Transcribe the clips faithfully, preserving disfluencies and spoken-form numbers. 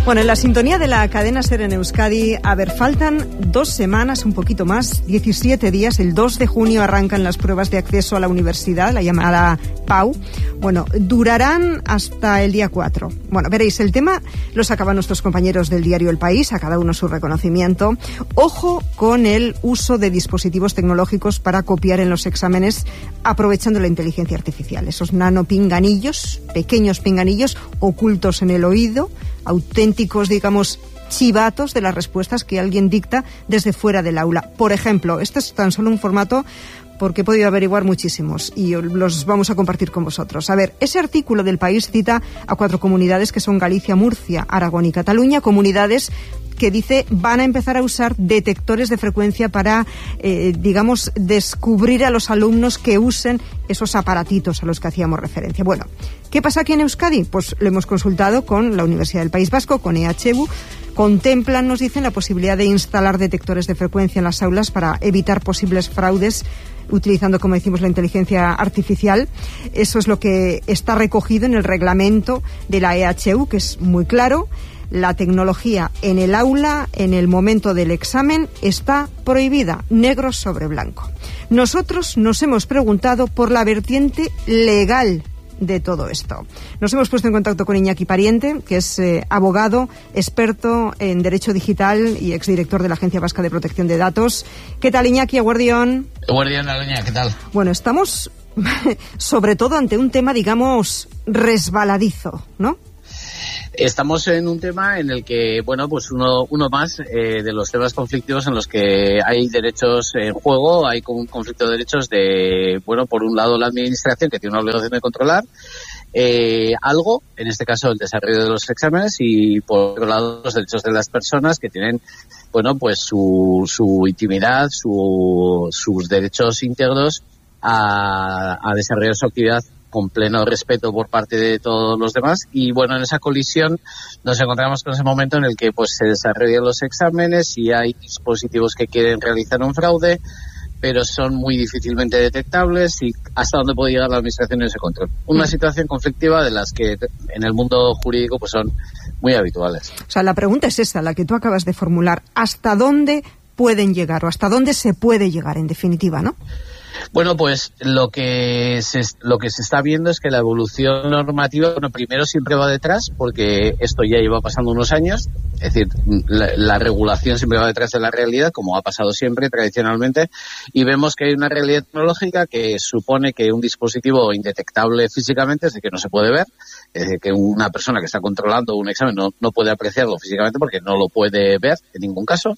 Bueno, en la sintonía de la cadena SER en Euskadi, a ver, faltan dos semanas, un poquito más, diecisiete días. El dos de junio arrancan las pruebas de acceso a la universidad, la llamada P A U. Bueno, durarán hasta el día cuatro. Bueno, veréis, el tema lo sacaban nuestros compañeros del diario El País, a cada uno su reconocimiento. Ojo con el uso de dispositivos tecnológicos para copiar en los exámenes, aprovechando la inteligencia artificial. Esos nanopinganillos, pequeños pinganillos ocultos en el oído, auténticos, digamos, chivatos de las respuestas que alguien dicta desde fuera del aula. Por ejemplo, este es tan solo un formato porque he podido averiguar muchísimos y los vamos a compartir con vosotros. A ver, ese artículo del País cita a cuatro comunidades que son Galicia, Murcia, Aragón y Cataluña, comunidades que dice van a empezar a usar detectores de frecuencia para, eh, digamos, descubrir a los alumnos que usen esos aparatitos a los que hacíamos referencia. Bueno, ¿qué pasa aquí en Euskadi? Pues lo hemos consultado con la Universidad del País Vasco, con E H U. Contemplan, nos dicen, la posibilidad de instalar detectores de frecuencia en las aulas para evitar posibles fraudes utilizando, como decimos, la inteligencia artificial. Eso es lo que está recogido en el reglamento de la E H U, que es muy claro. La tecnología en el aula, en el momento del examen, está prohibida, negro sobre blanco. Nosotros nos hemos preguntado por la vertiente legal de todo esto. Nos hemos puesto en contacto con Iñaki Pariente, que es eh, abogado, experto en Derecho Digital y exdirector de la Agencia Vasca de Protección de Datos. ¿Qué tal, Iñaki? Eguardión. Eguardión, Aloña, ¿qué tal? Bueno, estamos sobre todo ante un tema, digamos, resbaladizo, ¿no? Estamos en un tema en el que, bueno, pues uno uno más eh, de los temas conflictivos en los que hay derechos en juego, hay un conflicto de derechos de, bueno, por un lado la administración que tiene una obligación de controlar eh, algo, en este caso el desarrollo de los exámenes, y por otro lado los derechos de las personas que tienen, bueno, pues su, su intimidad, su, sus derechos íntegros a, a desarrollar su actividad con pleno respeto por parte de todos los demás. Y bueno, en esa colisión nos encontramos con ese momento en el que pues se desarrollan los exámenes y hay dispositivos que quieren realizar un fraude, pero son muy difícilmente detectables, y hasta dónde puede llegar la administración en ese control. Una situación conflictiva de las que en el mundo jurídico pues son muy habituales. O sea, la pregunta es esa, la que tú acabas de formular. ¿Hasta dónde pueden llegar o hasta dónde se puede llegar en definitiva, no? Bueno, pues lo que se lo que se está viendo es que la evolución normativa, bueno, primero siempre va detrás, porque esto ya lleva pasando unos años, es decir, la, la regulación siempre va detrás de la realidad, como ha pasado siempre tradicionalmente, y vemos que hay una realidad tecnológica que supone que un dispositivo indetectable físicamente, es decir, que no se puede ver, es decir, que una persona que está controlando un examen no, no puede apreciarlo físicamente porque no lo puede ver en ningún caso,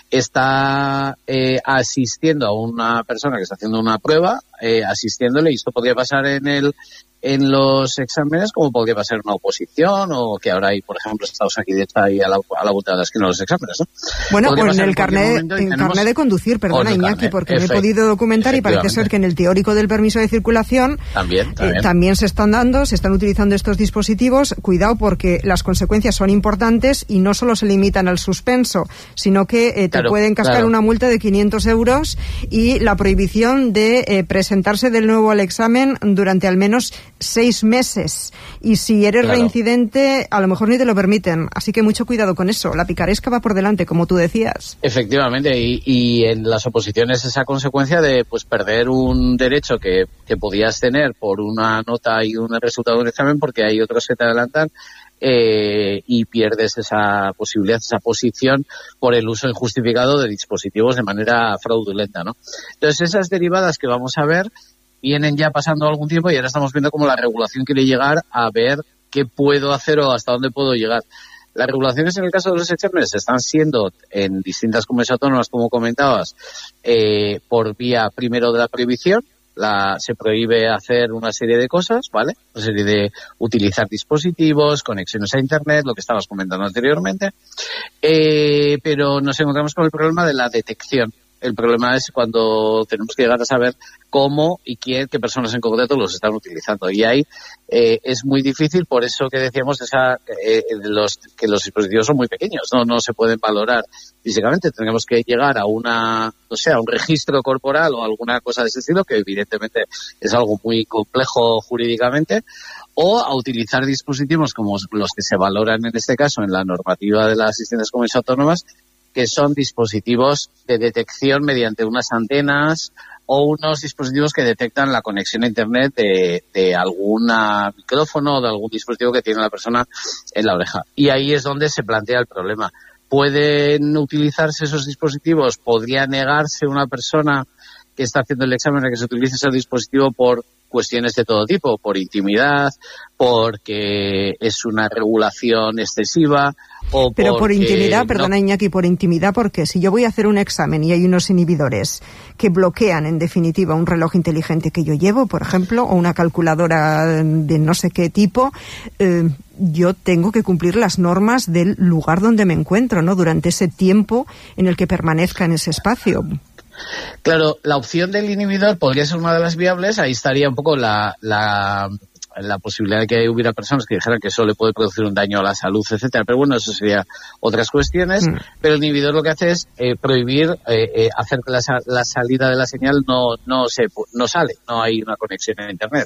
está eh, asistiendo a una persona que está haciendo una prueba, eh, asistiéndole, y esto podría pasar en el en los exámenes como podría pasar en una oposición, o que ahora hay, por ejemplo, Estados aquí de ahí a la, a la vuelta de la esquina de los exámenes, ¿no? Bueno, con pues el carnet, el carnet de conducir, perdona, Iñaki, carnet, porque me he podido documentar y parece ser que en el teórico del permiso de circulación también, también. Eh, también se están dando, se están utilizando estos dispositivos. Cuidado, porque las consecuencias son importantes y no solo se limitan al suspenso, sino que eh, te claro, pueden cascar claro. una multa de quinientos euros y la prohibición de eh, presentarse de nuevo al examen durante al menos seis meses. Y si eres claro. reincidente, a lo mejor ni te lo permiten. Así que mucho cuidado con eso. La picaresca va por delante, como tú decías. Efectivamente, y, y en las oposiciones esa consecuencia de pues perder un derecho que, que podías tener por una nota y un resultado de un examen, porque hay otros que te adelantan, eh, y pierdes esa posibilidad, esa posición por el uso injustificado de dispositivos de manera fraudulenta, ¿no? Entonces, esas derivadas que vamos a ver vienen ya pasando algún tiempo, y ahora estamos viendo cómo la regulación quiere llegar a ver qué puedo hacer o hasta dónde puedo llegar. Las regulaciones en el caso de los exámenes están siendo en distintas comunidades autónomas, como comentabas, eh, por vía primero de la prohibición. La, se prohíbe hacer una serie de cosas, ¿vale? Una serie de utilizar dispositivos, conexiones a Internet, lo que estabas comentando anteriormente, eh, pero nos encontramos con el problema de la detección. el problema es cuando tenemos que llegar a saber cómo y quién, qué personas en concreto los están utilizando. Y ahí eh, es muy difícil, por eso que decíamos esa, eh, los, que los dispositivos son muy pequeños, no no se pueden valorar físicamente. Tenemos que llegar a una, no sé, a un registro corporal o alguna cosa de ese estilo, que evidentemente es algo muy complejo jurídicamente, o a utilizar dispositivos como los que se valoran en este caso en la normativa de las distintas comunidades autónomas, que son dispositivos de detección mediante unas antenas o unos dispositivos que detectan la conexión a Internet de, de algún micrófono o de algún dispositivo que tiene la persona en la oreja. Y ahí es donde se plantea el problema. ¿Pueden utilizarse esos dispositivos? ¿Podría negarse una persona que está haciendo el examen a que se utilice ese dispositivo por cuestiones de todo tipo? Por intimidad, porque es una regulación excesiva, o Pero por intimidad, no... perdona Iñaki, por intimidad, porque si yo voy a hacer un examen y hay unos inhibidores que bloquean en definitiva un reloj inteligente que yo llevo, por ejemplo, o una calculadora de no sé qué tipo, eh, yo tengo que cumplir las normas del lugar donde me encuentro, ¿no? Durante ese tiempo en el que permanezca en ese espacio. Claro, la opción del inhibidor podría ser una de las viables. Ahí estaría un poco la, la, la posibilidad de que hubiera personas que dijeran que eso le puede producir un daño a la salud, etcétera. Pero bueno, eso sería otras cuestiones. Mm. Pero el inhibidor lo que hace es eh, prohibir, eh, eh, hacer que la, la salida de la señal no, no, se, no sale, no hay una conexión a Internet.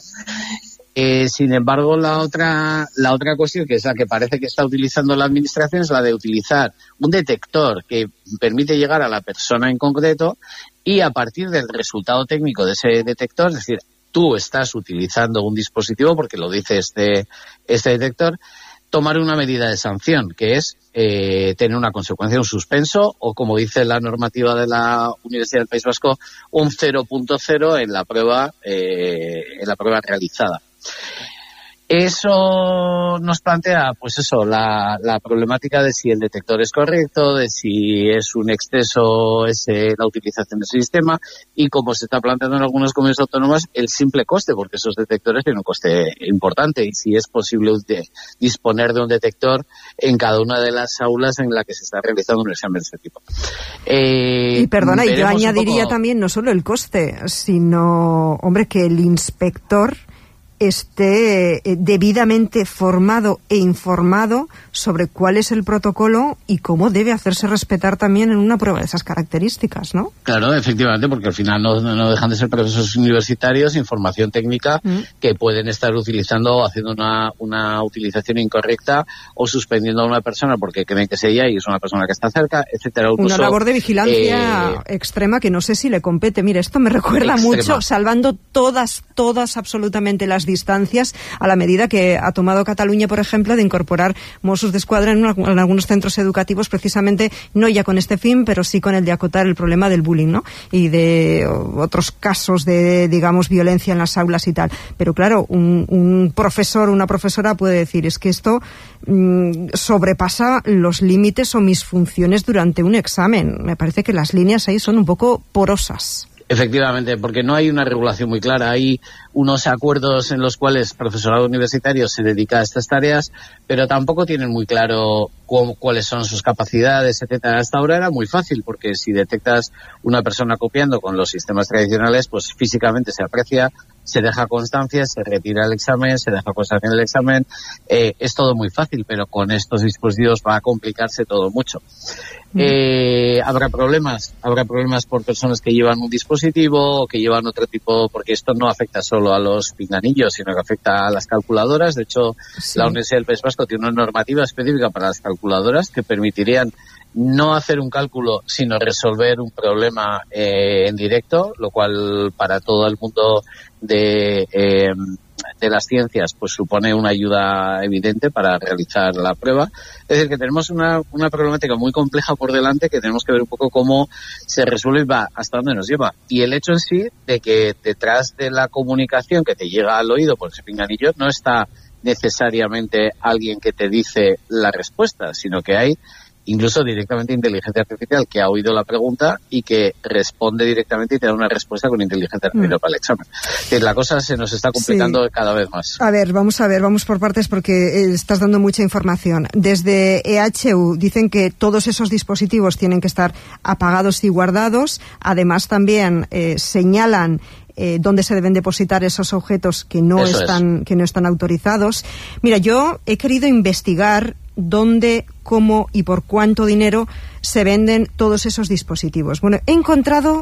Eh, sin embargo, la otra, la otra cuestión, que es la que parece que está utilizando la administración, es la de utilizar un detector que permite llegar a la persona en concreto, y a partir del resultado técnico de ese detector, es decir, tú estás utilizando un dispositivo, porque lo dice este, este detector, tomar una medida de sanción, que es eh, tener una consecuencia, un suspenso, o como dice la normativa de la Universidad del País Vasco, un cero punto cero en la prueba, eh, en la prueba realizada. Eso nos plantea, pues eso, la, la problemática de si el detector es correcto, de si es un exceso ese, la utilización del sistema, y como se está planteando en algunas comunidades autónomas, el simple coste, porque esos detectores tienen un coste importante, y si es posible de, disponer de un detector en cada una de las aulas en la que se está realizando un examen de este tipo. Eh, y perdona, y yo añadiría poco... también no solo el coste, sino, hombre, que el inspector esté debidamente formado e informado sobre cuál es el protocolo y cómo debe hacerse respetar también en una prueba de esas características, ¿no? Claro, efectivamente, porque al final no, no dejan de ser profesores universitarios, información técnica mm. que pueden estar utilizando o haciendo una, una utilización incorrecta, o suspendiendo a una persona porque creen que es ella y es una persona que está cerca, etcétera. Incluso, una labor de vigilancia eh, extrema que no sé si le compete. Mira, esto me recuerda extrema. mucho, salvando todas, todas absolutamente las distancias, a la medida que ha tomado Cataluña, por ejemplo, de incorporar Mossos d'Esquadra en, una, en algunos centros educativos, precisamente no ya con este fin, pero sí con el de acotar el problema del bullying, ¿no? Y de otros casos de, digamos, violencia en las aulas y tal. Pero claro, un, un profesor, una profesora puede decir, es que esto mmm, sobrepasa los límites o mis funciones durante un examen. Me parece que las líneas ahí son un poco porosas. Efectivamente, porque no hay una regulación muy clara. Hay unos acuerdos en los cuales el profesorado universitario se dedica a estas tareas, pero tampoco tienen muy claro cómo, cuáles son sus capacidades, etcétera. Hasta ahora era muy fácil, porque si detectas una persona copiando con los sistemas tradicionales, pues físicamente se aprecia, se deja constancia, se retira el examen, se deja constancia en el examen. Eh, es todo muy fácil, pero con estos dispositivos va a complicarse todo mucho. Eh, habrá problemas, habrá problemas por personas que llevan un dispositivo o que llevan otro tipo, porque esto no afecta solo a los pinganillos, sino que afecta a las calculadoras. De hecho, sí. La Universidad del País Vasco tiene una normativa específica para las calculadoras que permitirían no hacer un cálculo, sino resolver un problema eh, en directo, lo cual para todo el mundo de eh, de las ciencias pues supone una ayuda evidente para realizar la prueba. Es decir, que tenemos una, una problemática muy compleja por delante, que tenemos que ver un poco cómo se resuelve y va hasta dónde nos lleva. Y el hecho en sí de que detrás de la comunicación que te llega al oído por ese pinganillo no está necesariamente alguien que te dice la respuesta, sino que hay incluso directamente inteligencia artificial que ha oído la pregunta y que responde directamente y te da una respuesta con inteligencia artificial mm. para el examen. Es decir, la cosa se nos está complicando sí. cada vez más. A ver, vamos a ver, vamos por partes porque estás dando mucha información. Desde E H U dicen que todos esos dispositivos tienen que estar apagados y guardados. Además, también eh, señalan Eh, dónde se deben depositar esos objetos que no Eso están es. que no están autorizados. Mira, yo he querido investigar dónde, cómo y por cuánto dinero se venden todos esos dispositivos. Bueno, he encontrado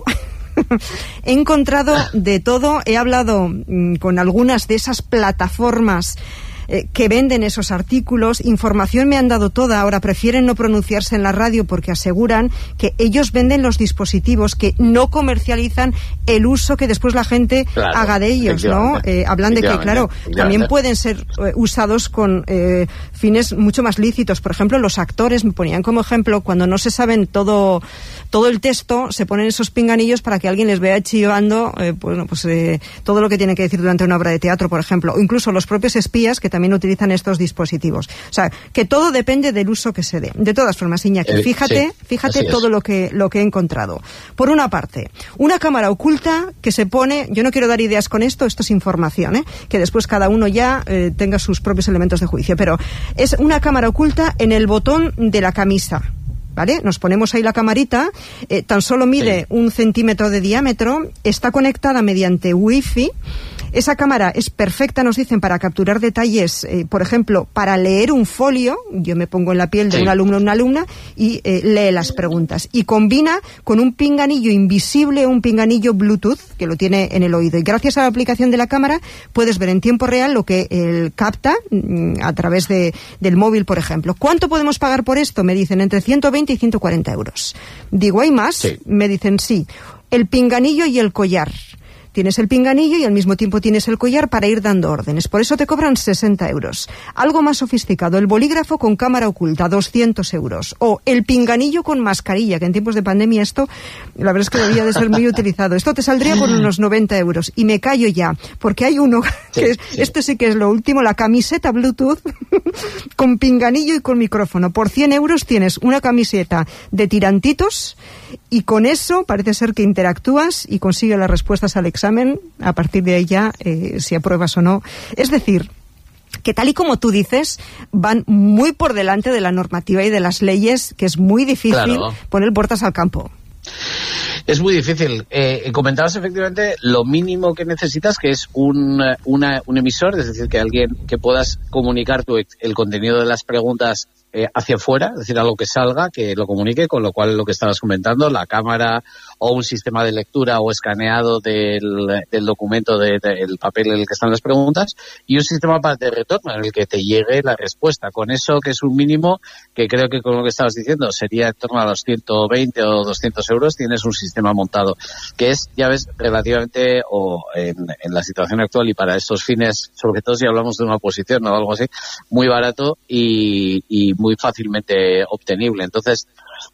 he encontrado de todo. He hablado mmm, con algunas de esas plataformas Eh, que venden esos artículos. Información me han dado toda. Ahora prefieren no pronunciarse en la radio porque aseguran que ellos venden los dispositivos, que no comercializan el uso que después la gente claro, haga de ellos, ¿no? Eh, hablan de que, claro, también pueden ser eh, usados con eh, fines mucho más lícitos. Por ejemplo, los actores, me ponían como ejemplo, cuando no se saben todo todo el texto, se ponen esos pinganillos para que alguien les vea chivando eh, bueno, pues, eh, todo lo que tiene que decir durante una obra de teatro, por ejemplo. O incluso los propios espías, que también utilizan estos dispositivos. O sea, que todo depende del uso que se dé. De todas formas, Iñaki, eh, fíjate, sí, fíjate todo lo que, lo que he encontrado. Por una parte, una cámara oculta que se pone, yo no quiero dar ideas con esto, esto es información, ¿eh? Que después cada uno ya eh, tenga sus propios elementos de juicio, pero es una cámara oculta en el botón de la camisa. ¿Vale? Nos ponemos ahí la camarita, eh, tan solo mide sí. un centímetro de diámetro, está conectada mediante wifi. Esa cámara es perfecta, nos dicen, para capturar detalles, eh, por ejemplo, para leer un folio. Yo me pongo en la piel de sí. un alumno o una alumna y eh, lee las preguntas. Y combina con un pinganillo invisible, un pinganillo Bluetooth, que lo tiene en el oído. Y gracias a la aplicación de la cámara puedes ver en tiempo real lo que él capta mm, a través de, del móvil, por ejemplo. ¿Cuánto podemos pagar por esto? Me dicen entre ciento veinte y ciento cuarenta euros. Digo, ¿hay más? Sí. Me dicen, sí. El pinganillo y el collar. Tienes el pinganillo y al mismo tiempo tienes el collar para ir dando órdenes. Por eso te cobran sesenta euros. Algo más sofisticado, el bolígrafo con cámara oculta, doscientos euros. O el pinganillo con mascarilla, que en tiempos de pandemia esto, la verdad es que debía de ser muy utilizado. Esto te saldría por unos noventa euros. Y me callo ya, porque hay uno, que sí, sí. este sí que es lo último, la camiseta Bluetooth con pinganillo y con micrófono. Por cien euros tienes una camiseta de tirantitos y con eso parece ser que interactúas y consigues las respuestas al examen. A partir de ahí ya, eh, si apruebas o no. Es decir, que tal y como tú dices, van muy por delante de la normativa y de las leyes, que es muy difícil claro. poner puertas al campo. Es muy difícil. Eh, comentabas efectivamente lo mínimo que necesitas, que es un, una, un emisor, es decir, que alguien que puedas comunicar tu, el contenido de las preguntas eh, hacia afuera, es decir, algo que salga, que lo comunique, con lo cual lo que estabas comentando, la cámara o un sistema de lectura o escaneado del, del documento, del de, de, papel en el que están las preguntas, y un sistema de retorno en el que te llegue la respuesta. Con eso, que es un mínimo, que creo que con lo que estabas diciendo sería en torno a los ciento veinte o doscientos euros, tienes un sistema montado, que es, ya ves, relativamente, o en, en la situación actual y para estos fines, sobre todo si hablamos de una oposición o algo así, muy barato y, y muy fácilmente obtenible. Entonces,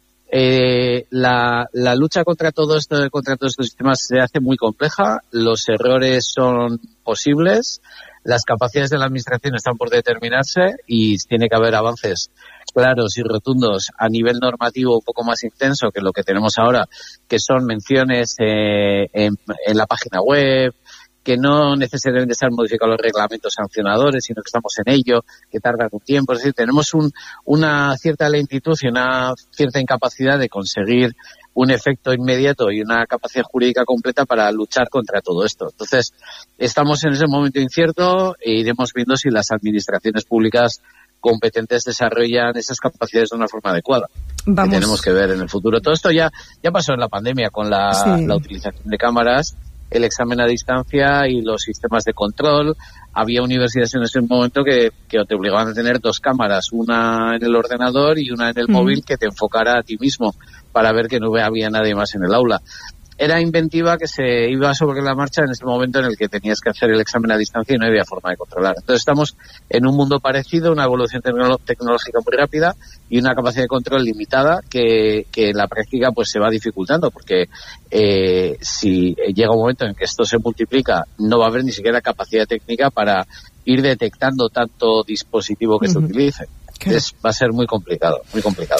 eh, la, la lucha contra todo esto, contra todos estos sistemas se hace muy compleja, los errores son posibles, las capacidades de la administración están por determinarse y tiene que haber avances claros y rotundos a nivel normativo un poco más intenso que lo que tenemos ahora, que son menciones eh, en, en la página web, que no necesariamente se han modificado los reglamentos sancionadores, sino que estamos en ello, que tardan un tiempo. Es decir, tenemos un, una cierta lentitud y una cierta incapacidad de conseguir un efecto inmediato y una capacidad jurídica completa para luchar contra todo esto. Entonces, estamos en ese momento incierto e iremos viendo si las administraciones públicas competentes desarrollan esas capacidades de una forma adecuada. Vamos. Que tenemos que ver en el futuro. Todo esto ya, ya pasó en la pandemia con la, sí. la utilización de cámaras, el examen a distancia y los sistemas de control. Había universidades en ese momento que, que te obligaban a tener dos cámaras, una en el ordenador y una en el mm. móvil, que te enfocara a ti mismo para ver que no había nadie más en el aula. Era inventiva que se iba sobre la marcha en ese momento en el que tenías que hacer el examen a distancia y no había forma de controlar. Entonces estamos en un mundo parecido, una evolución tecno- tecnológica muy rápida y una capacidad de control limitada que, que en la práctica pues se va dificultando, porque eh, si llega un momento en que esto se multiplica, no va a haber ni siquiera capacidad técnica para ir detectando tanto dispositivo que uh-huh. se utilice. Entonces va a ser muy complicado, muy complicado.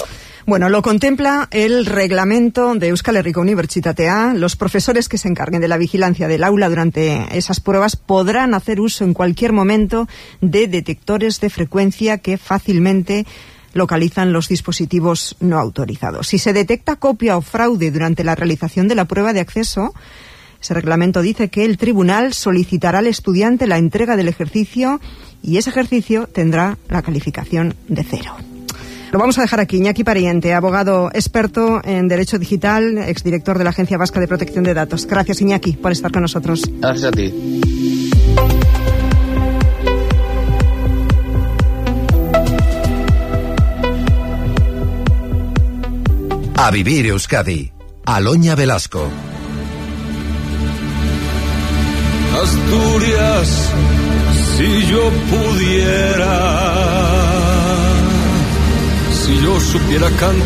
Bueno, lo contempla el reglamento de Euskal Herriko Unibertsitatea. Los profesores que se encarguen de la vigilancia del aula durante esas pruebas podrán hacer uso en cualquier momento de detectores de frecuencia que fácilmente localizan los dispositivos no autorizados. Si se detecta copia o fraude durante la realización de la prueba de acceso, ese reglamento dice que el tribunal solicitará al estudiante la entrega del ejercicio y ese ejercicio tendrá la calificación de cero. Lo vamos a dejar aquí. Iñaki Pariente, abogado experto en Derecho Digital, exdirector de la Agencia Vasca de Protección de Datos. Gracias, Iñaki, por estar con nosotros. Gracias a ti. A vivir Euskadi. Aloña Velasco. Asturias, si yo pudiera, si yo supiera cantar.